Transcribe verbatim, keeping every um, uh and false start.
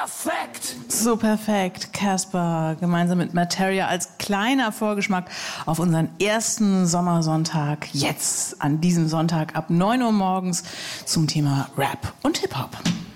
Perfekt! So perfekt. Casper gemeinsam mit Materia als kleiner Vorgeschmack auf unseren ersten Sommersonntag. Jetzt an diesem Sonntag ab neun Uhr morgens zum Thema Rap und Hip-Hop.